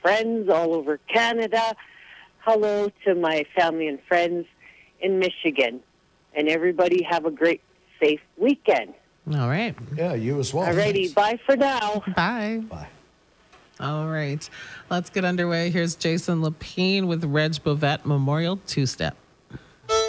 friends all over Canada. Hello to my family and friends in Michigan. And everybody have a great, safe weekend. All right. Yeah, you as well. All righty. Bye for now. Bye. Bye. All right. Let's get underway. Here's Jason Lapine with Reg Bovet Memorial Two-Step.